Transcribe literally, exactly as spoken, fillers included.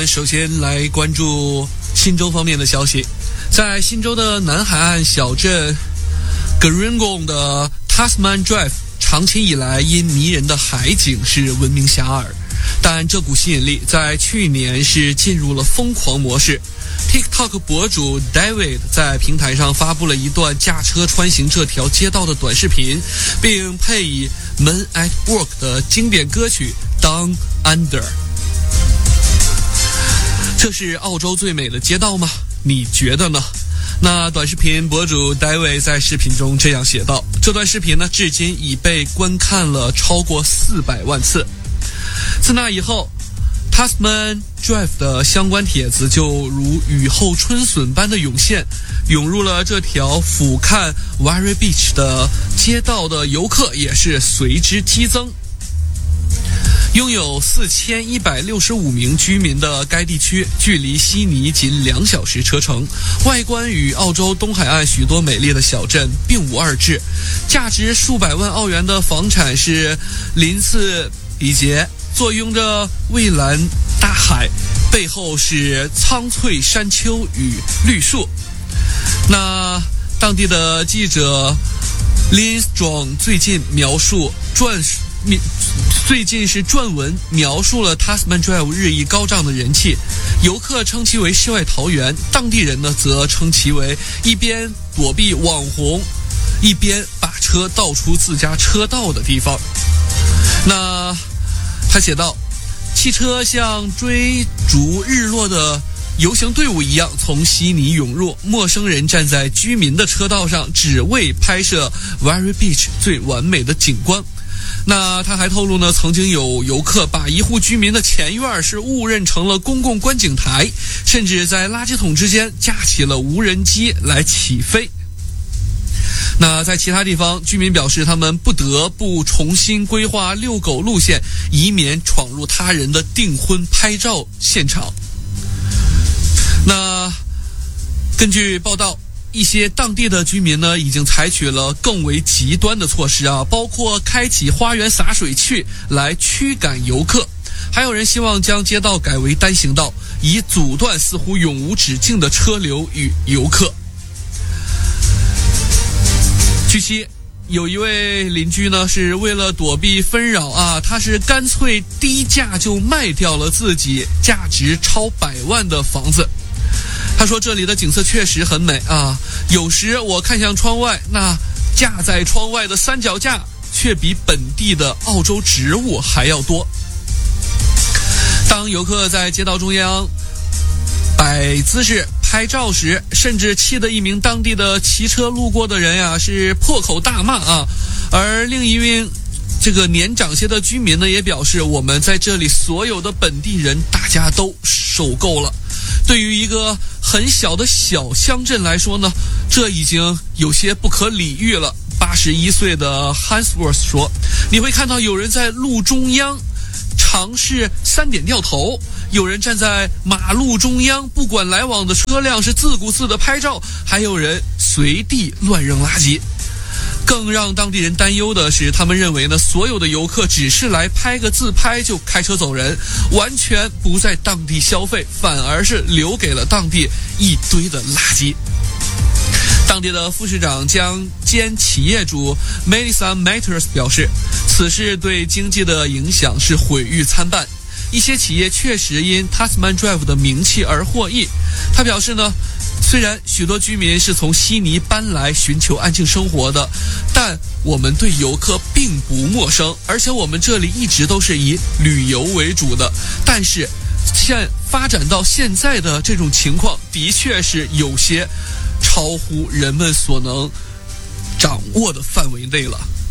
们首先来关注新州方面的消息。在新州的南海岸小镇 Gerringong 的 Tasman Drive 长期以来因迷人的海景是闻名遐迩，但这股吸引力在去年是进入了疯狂模式。TikTok 博主 David 在平台上发布了一段驾车穿行这条街道的短视频，并配以 Men at Work 的经典歌曲 Down Under。 这是澳洲最美的街道吗？你觉得呢？那短视频博主 David 在视频中这样写道，这段视频呢至今已被观看了超过四百万次。自那以后Tasman Drive 的相关帖子就如雨后春笋般的涌现，涌入了这条俯瞰 Wary Beach 的街道的游客也是随之激增。拥有四千一百六十五名居民的该地区，距离悉尼仅两小时车程，外观与澳洲东海岸许多美丽的小镇并无二致。价值数百万澳元的房产是鳞次敝结，坐拥着蔚蓝大海，背后是苍翠山丘与绿树。那当地的记者 Lindstrom 最近描述撰最近是撰文描述了 Tasman Drive 日益高涨的人气，游客称其为世外桃源，当地人呢则称其为一边躲避网红，一边把车倒出自家车道的地方。那他写道，汽车像追逐日落的游行队伍一样从悉尼涌入，陌生人站在居民的车道上，只为拍摄 Wary Beach 最完美的景观。那他还透露呢，曾经有游客把一户居民的前院是误认成了公共观景台，甚至在垃圾桶之间架起了无人机来起飞。那在其他地方，居民表示他们不得不重新规划遛狗路线，以免闯入他人的订婚拍照现场。那根据报道，一些当地的居民呢，已经采取了更为极端的措施啊，包括开启花园洒水器来驱赶游客，还有人希望将街道改为单行道，以阻断似乎永无止境的车流与游客。据悉，有一位邻居呢，是为了躲避纷扰啊，他是干脆低价就卖掉了自己价值超百万的房子。他说这里的景色确实很美啊，有时我看向窗外，那架在窗外的三脚架却比本地的澳洲植物还要多。当游客在街道中央摆姿势拍照时，甚至气得一名当地的骑车路过的人呀是破口大骂啊，而另一名这个年长些的居民呢也表示，我们在这里所有的本地人大家都受够了。对于一个很小的小乡镇来说呢，这已经有些不可理喻了。八十一岁的 Hansworth 说，你会看到有人在路中央尝试三点掉头，有人站在马路中央不管来往的车辆是自顾自的拍照，还有人随地乱扔垃圾。更让当地人担忧的是，他们认为呢，所有的游客只是来拍个自拍就开车走人，完全不在当地消费，反而是留给了当地一堆的垃圾。当地的副市长将兼企业主 Melissa Matters 表示，此事对经济的影响是毁誉参半，一些企业确实因 Tasman Drive 的名气而获益。他表示呢，虽然许多居民是从悉尼搬来寻求安静生活的，但我们对游客并不陌生，而且我们这里一直都是以旅游为主的。但是现发展到现在的这种情况，的确是有些超乎人们所能掌握的范围内了。